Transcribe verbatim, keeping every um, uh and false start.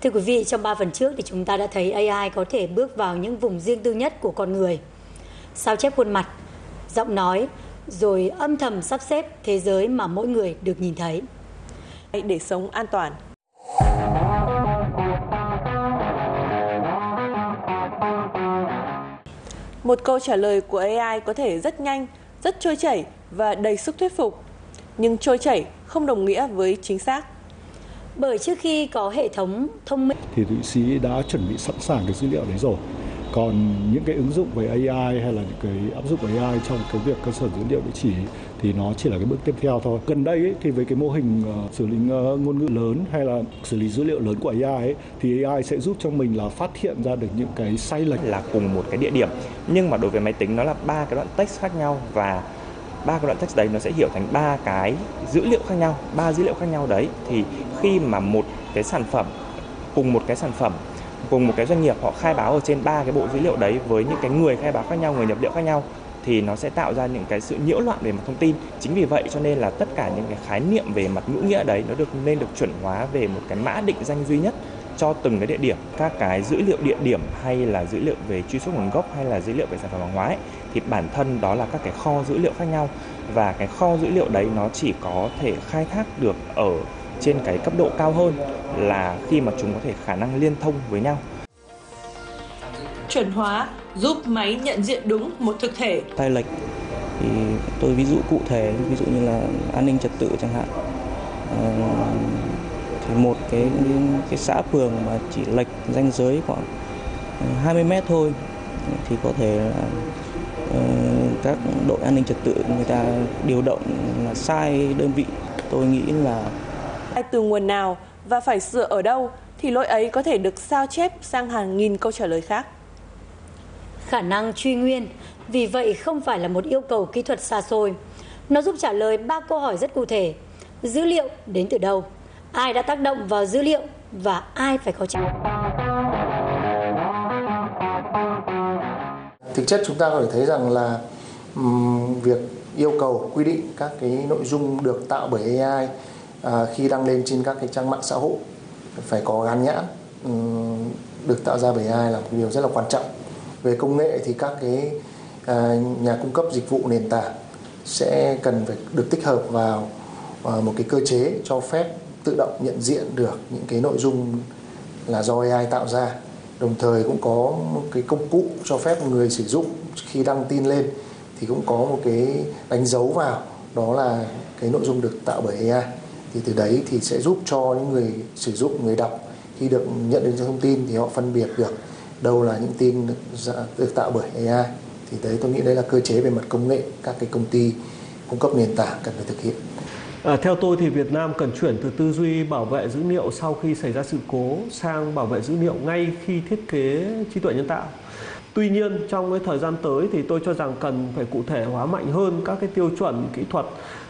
Thưa quý vị, trong ba phần trước thì chúng ta đã thấy a i có thể bước vào những vùng riêng tư nhất của con người. Sao chép khuôn mặt, giọng nói, rồi âm thầm sắp xếp thế giới mà mỗi người được nhìn thấy. Để sống an toàn. Một câu trả lời của a i có thể rất nhanh, rất trôi chảy và đầy sức thuyết phục. Nhưng trôi chảy không đồng nghĩa với chính xác. Bởi trước khi có hệ thống thông minh thì Thụy Sĩ đã chuẩn bị sẵn sàng cái dữ liệu đấy rồi. Còn những cái ứng dụng về a i hay là những cái áp dụng a i trong cái việc cơ sở dữ liệu địa chỉ thì nó chỉ là cái bước tiếp theo thôi. Gần đây ấy, thì với cái mô hình uh, xử lý uh, ngôn ngữ lớn hay là xử lý dữ liệu lớn của a i ấy, thì a i sẽ giúp cho mình là phát hiện ra được những cái sai lệch. Là cùng một cái địa điểm, nhưng mà đối với máy tính nó là ba cái đoạn text khác nhau, và ba cái đoạn text đấy nó sẽ hiểu thành ba cái dữ liệu khác nhau, ba dữ liệu khác nhau đấy. Thì khi mà một cái sản phẩm, cùng một cái sản phẩm, cùng một cái doanh nghiệp họ khai báo ở trên ba cái bộ dữ liệu đấy với những cái người khai báo khác nhau, người nhập liệu khác nhau, thì nó sẽ tạo ra những cái sự nhiễu loạn về mặt thông tin. Chính vì vậy cho nên là tất cả những cái khái niệm về mặt ngữ nghĩa đấy nó được nên được chuẩn hóa về một cái mã định danh duy nhất cho từng cái địa điểm. Các cái dữ liệu địa điểm hay là dữ liệu về truy xuất nguồn gốc hay là dữ liệu về sản phẩm hàng hóa ấy, thì bản thân đó là các cái kho dữ liệu khác nhau, và cái kho dữ liệu đấy nó chỉ có thể khai thác được ở trên cái cấp độ cao hơn là khi mà chúng có thể khả năng liên thông với nhau. Chuẩn hóa giúp máy nhận diện đúng một thực thể. Sai lệch thì tôi ví dụ cụ thể, ví dụ như là an ninh trật tự chẳng hạn. À, thì một cái cái xã phường mà chỉ lệch ranh giới khoảng hai mươi mét thôi thì có thể là uh, các đội an ninh trật tự người ta điều động là sai đơn vị. Tôi nghĩ là từ nguồn nào và phải sửa ở đâu thì lỗi ấy có thể được sao chép sang hàng nghìn câu trả lời khác. khả năng truy nguyên, vì vậy không phải là một yêu cầu kỹ thuật xa xôi. Nó giúp trả lời ba câu hỏi rất cụ thể. Dữ liệu đến từ đâu? Ai đã tác động vào dữ liệu? Và ai phải có trách nhiệm? Thực chất chúng ta có thể thấy rằng là um, việc yêu cầu quy định các cái nội dung được tạo bởi a i à, khi đăng lên trên các cái trang mạng xã hội phải có gắn nhãn um, được tạo ra bởi a i là một điều rất là quan trọng. Về công nghệ thì các cái à, nhà cung cấp dịch vụ nền tảng sẽ cần phải được tích hợp vào à, một cái cơ chế cho phép tự động nhận diện được những cái nội dung là do a i tạo ra. Đồng thời cũng có một cái công cụ cho phép người sử dụng khi đăng tin lên thì cũng có một cái đánh dấu vào, đó là cái nội dung được tạo bởi a i. Thì từ đấy thì sẽ giúp cho những người sử dụng, người đọc khi được nhận được thông tin thì họ phân biệt được đâu là những tin được, được tạo bởi a i. Thì đấy, tôi nghĩ đấy là cơ chế về mặt công nghệ các cái công ty cung cấp nền tảng cần phải thực hiện. À, theo tôi thì Việt Nam cần chuyển từ tư duy bảo vệ dữ liệu sau khi xảy ra sự cố sang bảo vệ dữ liệu ngay khi thiết kế trí tuệ nhân tạo. Tuy nhiên trong cái thời gian tới thì tôi cho rằng cần phải cụ thể hóa mạnh hơn các cái tiêu chuẩn kỹ thuật